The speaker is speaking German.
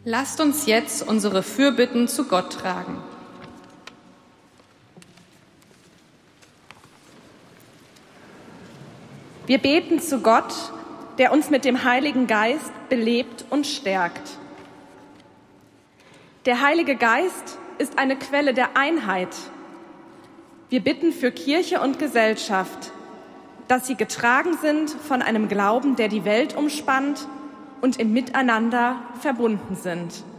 Lasst uns jetzt unsere Fürbitten zu Gott tragen. Wir beten zu Gott, der uns mit dem Heiligen Geist belebt und stärkt. Der Heilige Geist ist eine Quelle der Einheit. Wir bitten für Kirche und Gesellschaft, dass sie getragen sind von einem Glauben, der die Welt umspannt und im Miteinander verbunden sind.